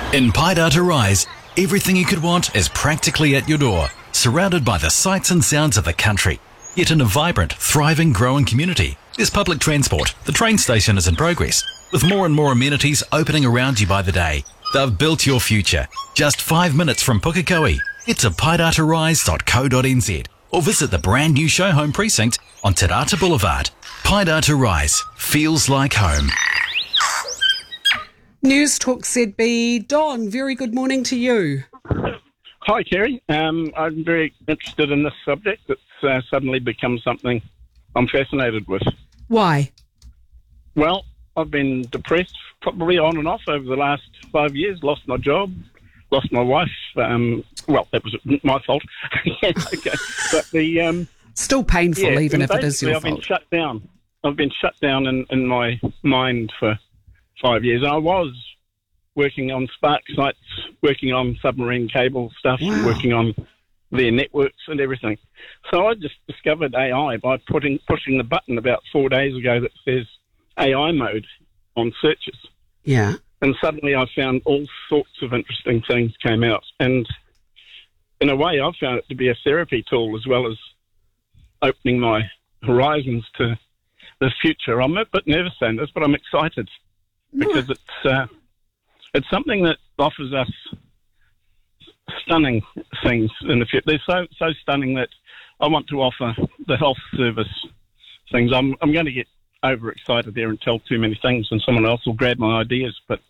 In Paidata Rise, everything you could want is practically at your door, surrounded by the sights and sounds of the country. Yet in a vibrant, thriving, growing community, there's public transport. The train station is in progress, with more and more amenities opening around you by the day. They've built your future. Just 5 minutes from Pukekohe. Head to paidatarise.co.nz or visit the brand new show home precinct on Te Rata Boulevard. Paidata Rise feels like home. News Talk ZB. Don, very good morning to you. Hi, Kerry. I'm very interested in this subject. It's suddenly become something I'm fascinated with. Why? Well, I've been depressed probably on and off over the last 5 years. Lost my job, lost my wife. Well, that was my fault. Yeah, okay. But the still painful, even if it is your I've fault. been shut down. I've been shut down in my mind for 5 years. And I was working on Spark sites, working on submarine cable stuff, Wow. working on their networks and everything. So I just discovered AI by pushing the button about 4 days ago that says AI mode on searches. Yeah. And suddenly I found all sorts of interesting things came out. And in a way, I found it to be a therapy tool as well as opening my horizons to the future. I'm a bit nervous saying this, but I'm excited because it's something that offers us stunning things in the future. They're so stunning that I want to offer the health service things. I'm going to get overexcited there and tell too many things, and someone else will grab my ideas. But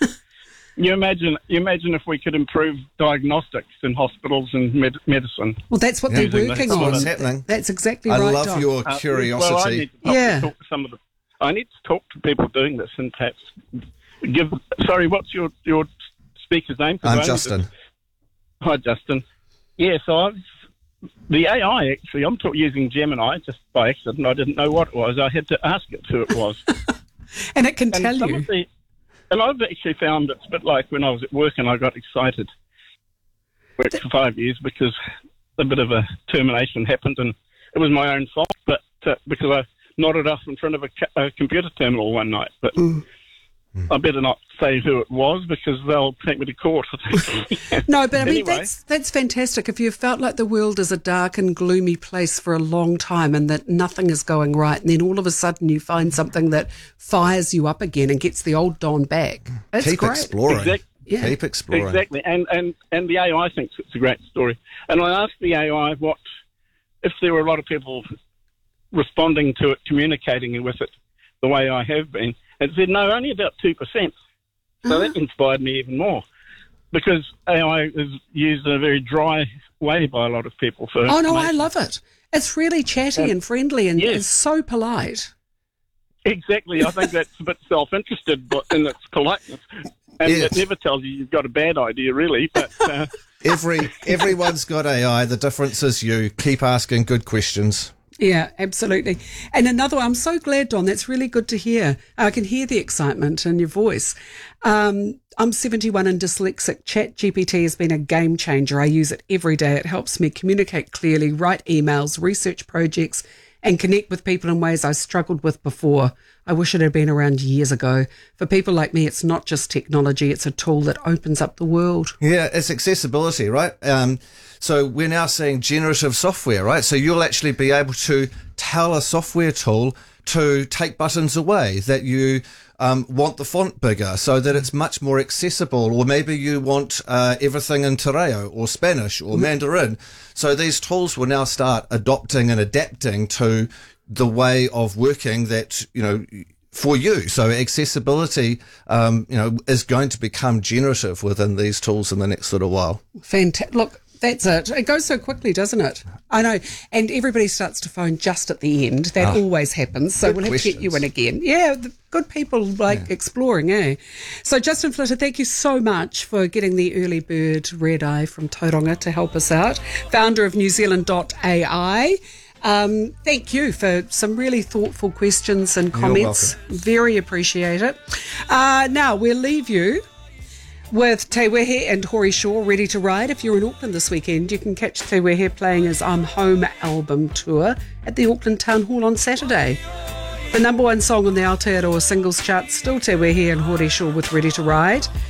you imagine if we could improve diagnostics in hospitals and medicine. Well, that's what they're working on. What's happening. That's exactly I right, love Don. your curiosity. Well, I need to talk to some of the. I need to talk to people doing this and perhaps give. Sorry, what's your speaker's name? I'm Justin. Hi, Justin. Yeah, so the AI actually. I'm using Gemini just by accident. I didn't know what it was. I had to ask it who it was. And it can And tell some you. of and I've actually found it's a bit like when I was at work and I got excited. Worked for 5 years because a bit of a termination happened and it was my own fault, but because I nodded off in front of a computer terminal one night. But I better not say who it was because they'll take me to court. No, but I mean, Anyway. that's fantastic. If you felt like the world is a dark and gloomy place for a long time and that nothing is going right, and then all of a sudden you find something that fires you up again and gets the old Don back, that's Keep great. exploring. Yeah. Keep exploring. Exactly, and the AI thinks it's a great story. And I asked the AI what if there were a lot of people responding to it, communicating with it the way I have been. It said no, only about 2%. So that inspired me even more because AI is used in a very dry way by a lot of people. For Oh, no, I information. love it. It's really chatty and friendly and yes. it's so polite. Exactly, I think that's a bit self-interested but in its politeness. And Yes. it never tells you you've got a bad idea, really. But Everyone's got AI. The difference is you keep asking good questions. Yeah, absolutely. And another one, I'm so glad, Don, that's really good to hear. I can hear the excitement in your voice. I'm 71 and dyslexic. ChatGPT has been a game changer. I use it every day. It helps me communicate clearly, write emails, research projects, and connect with people in ways I struggled with before. I wish it had been around years ago. For people like me, it's not just technology, it's a tool that opens up the world. Yeah, it's accessibility, right? So we're now seeing generative software, right? So you'll actually be able to tell a software tool to take buttons away, that you want the font bigger so that it's much more accessible, or maybe you want everything in Te Reo or Spanish or Mandarin. So these tools will now start adopting and adapting to the way of working that, for you. So accessibility, is going to become generative within these tools in the next little while. Fantastic. Look, that's it. It goes so quickly, doesn't it? I know. And everybody starts to phone just at the end. That always happens. So Good we'll have to get you in again. Yeah, the good people exploring, eh? So Justin Flitter, thank you so much for getting the early bird red eye from Tauranga to help us out. Founder of NewZealand.ai. Thank you for some really thoughtful questions and comments. Very appreciate it. Now we'll leave you with Te Wehe and Hori Shaw ready to ride. If you're in Auckland this weekend, you can catch Te Wehe playing his I'm Home album tour at the Auckland Town Hall on Saturday. The number one song on the Aotearoa singles chart, still Te Wehe and Hori Shaw with Ready to Ride.